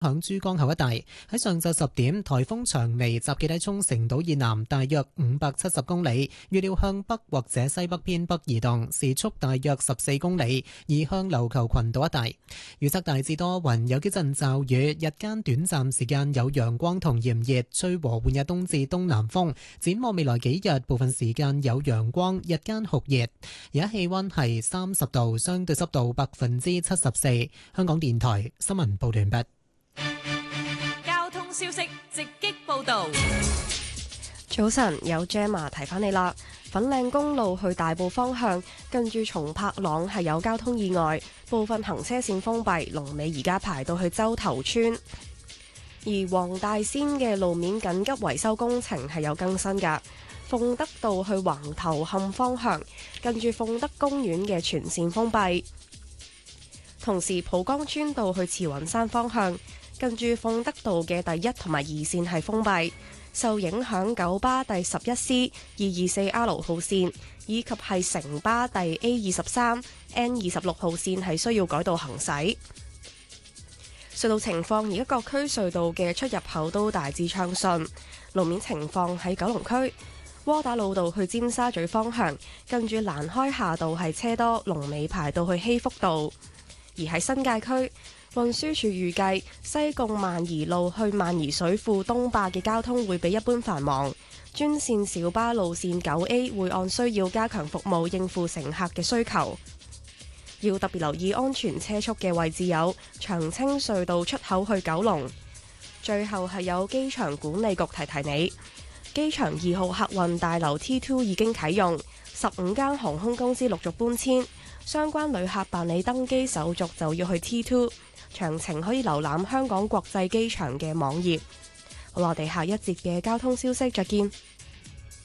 響珠江口一帶。喺上晝10點，颱風長尼集結喺沖繩島以南大約570公里，預料向北或者西北偏北移動，時速大約14公里，移向琉球群島一帶。預測大致多雲，有幾陣驟雨，日間短暫時間有陽光同炎熱，吹和緩嘅東至東南風。展望未來幾日，部分時間有陽光，日間酷熱。而家氣溫係30度，相對濕度74%。香港電台新聞報道完畢。 交通消息直擊報道。 早晨，有 Gemma 提翻你啦。粉嶺公路去大埔方向，近住松柏塱係有交通意外，部分行車線封閉，龍尾而家排到去洲頭村。而黃大仙嘅路面緊急維修工程係有更新㗎。鳳德道去橫頭磡方向，近住鳳德公園嘅全線封閉。同時，蒲崗村道去慈雲山方向，近住鳳德道嘅第1同埋2線係封閉。受影響九巴第11C 224R 號線以及係城巴第 A23 N26號線係需要改道行駛。隧道情況，而家各區隧道嘅出入口都大致暢順。路面情況喺九龍區窩打老道去尖沙咀方向，近住蘭開夏道係車多，龍尾排到去禧福道。而喺新界區，運輸署預計西貢萬宜路去萬宜水庫東壩嘅交通會比一般繁忙，專線小巴路線 9A 會按需要加強服務，應付乘客嘅需求。要特別留意安全車速嘅位置有長青隧道出口去九龍。最後係有機場管理局提提你，機場2號客運大樓 T2 已經啟用，15間航空公司陸續搬遷，相關旅客辦理登機手續就要去 T2， 詳情可以瀏覽香港國際機場嘅網頁。好，我哋下一節嘅交通消息再見。